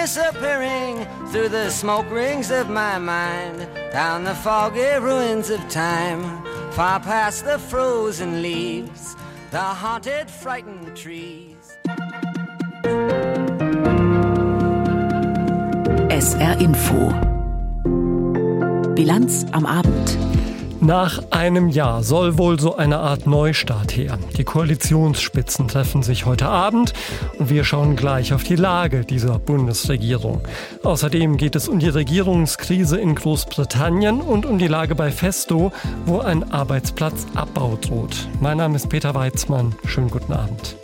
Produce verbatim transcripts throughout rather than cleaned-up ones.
disappearing through the smoke rings of my mind, down the foggy ruins of time, far past the frozen leaves, the haunted, frightened trees. S R Info. Bilanz am Abend. Nach einem Jahr soll wohl so eine Art Neustart her. Die Koalitionsspitzen treffen sich heute Abend und wir schauen gleich auf die Lage dieser Bundesregierung. Außerdem geht es um die Regierungskrise in Großbritannien und um die Lage bei Festo, wo ein Arbeitsplatzabbau droht. Mein Name ist Peter Weizmann. Schönen guten Abend.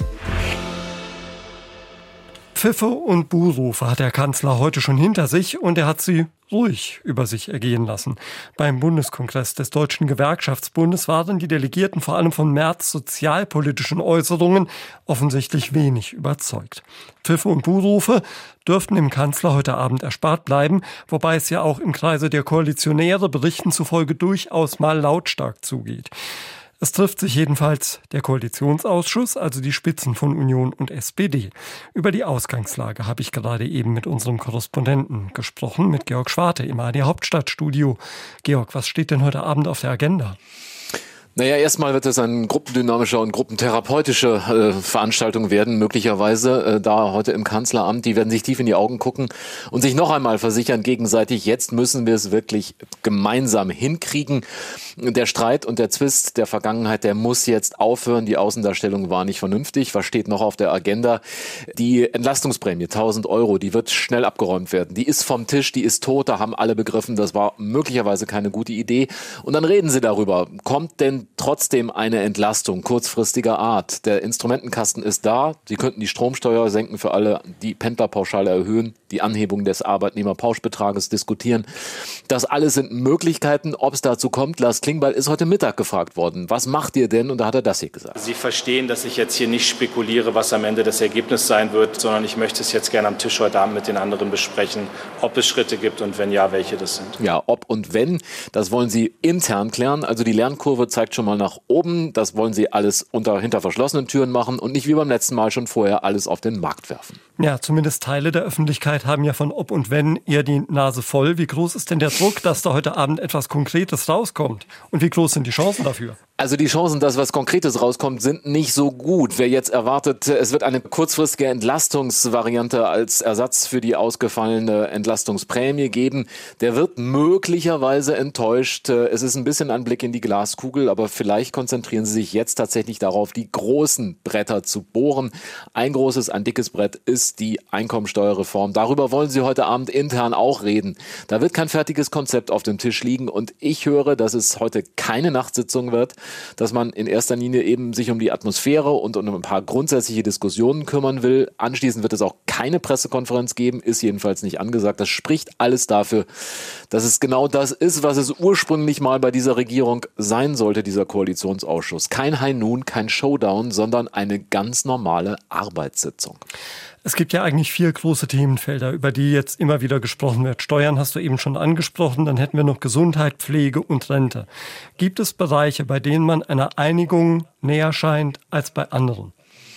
Pfiffe und Buhrufe hat der Kanzler heute schon hinter sich und er hat sie ruhig über sich ergehen lassen. Beim Bundeskongress des Deutschen Gewerkschaftsbundes waren die Delegierten vor allem von Merz' sozialpolitischen Äußerungen offensichtlich wenig überzeugt. Pfiffe und Buhrufe dürften dem Kanzler heute Abend erspart bleiben, wobei es ja auch im Kreise der Koalitionäre Berichten zufolge durchaus mal lautstark zugeht. Es trifft sich jedenfalls der Koalitionsausschuss, also die Spitzen von Union und S P D. Über die Ausgangslage habe ich gerade eben mit unserem Korrespondenten gesprochen, mit Georg Schwarte im A R D Hauptstadtstudio. Georg, was steht denn heute Abend auf der Agenda? Naja, erstmal wird es eine gruppendynamische und gruppentherapeutische äh, Veranstaltung werden, möglicherweise, äh, da heute im Kanzleramt. Die werden sich tief in die Augen gucken und sich noch einmal versichern gegenseitig, jetzt müssen wir es wirklich gemeinsam hinkriegen. Der Streit und der Zwist der Vergangenheit, der muss jetzt aufhören. Die Außendarstellung war nicht vernünftig. Was steht noch auf der Agenda? Die Entlastungsprämie, tausend Euro, die wird schnell abgeräumt werden. Die ist vom Tisch, die ist tot, da haben alle begriffen, das war möglicherweise keine gute Idee. Und dann reden sie darüber, kommt denn trotzdem eine Entlastung kurzfristiger Art? Der Instrumentenkasten ist da. Sie könnten die Stromsteuer senken für alle, die Pendlerpauschale erhöhen, die Anhebung des Arbeitnehmerpauschbetrages diskutieren. Das alles sind Möglichkeiten. Ob es dazu kommt, Lars Klingbeil ist heute Mittag gefragt worden. Was macht ihr denn? Und da hat er das hier gesagt. Sie verstehen, dass ich jetzt hier nicht spekuliere, was am Ende das Ergebnis sein wird, sondern ich möchte es jetzt gerne am Tisch heute Abend mit den anderen besprechen, ob es Schritte gibt und wenn ja, welche das sind. Ja, ob und wenn, das wollen Sie intern klären. Also die Lernkurve zeigt schon mal nach oben. Das wollen Sie alles unter hinter verschlossenen Türen machen und nicht wie beim letzten Mal schon vorher alles auf den Markt werfen. Ja, zumindest Teile der Öffentlichkeit haben ja von ob und wenn eher die Nase voll. Wie groß ist denn der Druck, dass da heute Abend etwas Konkretes rauskommt? Und wie groß sind die Chancen dafür? Also die Chancen, dass was Konkretes rauskommt, sind nicht so gut. Wer jetzt erwartet, es wird eine kurzfristige Entlastungsvariante als Ersatz für die ausgefallene Entlastungsprämie geben, der wird möglicherweise enttäuscht. Es ist ein bisschen ein Blick in die Glaskugel, aber vielleicht konzentrieren Sie sich jetzt tatsächlich darauf, die großen Bretter zu bohren. Ein großes, ein dickes Brett ist die Einkommensteuerreform. Darüber wollen Sie heute Abend intern auch reden. Da wird kein fertiges Konzept auf dem Tisch liegen und ich höre, dass es heute keine Nachtsitzung wird, dass man in erster Linie eben sich um die Atmosphäre und um ein paar grundsätzliche Diskussionen kümmern will. Anschließend wird es auch keine Pressekonferenz geben, ist jedenfalls nicht angesagt. Das spricht alles dafür, dass es genau das ist, was es ursprünglich mal bei dieser Regierung sein sollte, dieser Koalitionsausschuss. Kein High Noon, kein Showdown, sondern eine ganz normale Arbeitssitzung. Es gibt ja eigentlich vier große Themenfelder, über die jetzt immer wieder gesprochen wird. Steuern hast du eben schon angesprochen, dann hätten wir noch Gesundheit, Pflege und Rente. Gibt es Bereiche, bei denen man einer Einigung näher scheint als bei anderen?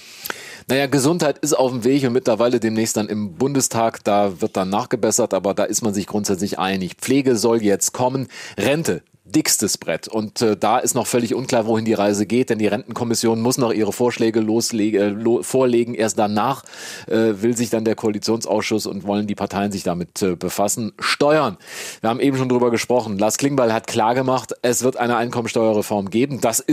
Naja, Gesundheit ist auf dem Weg und mittlerweile demnächst dann im Bundestag, da wird dann nachgebessert, aber da ist man sich grundsätzlich einig. Pflege soll jetzt kommen, Rente. Dickstes Brett. Und äh, da ist noch völlig unklar, wohin die Reise geht, denn die Rentenkommission muss noch ihre Vorschläge loslege, äh, lo- vorlegen. Erst danach äh, will sich dann der Koalitionsausschuss und wollen die Parteien sich damit äh, befassen. Steuern. Wir haben eben schon drüber gesprochen. Lars Klingbeil hat klargemacht, es wird eine Einkommensteuerreform geben. Das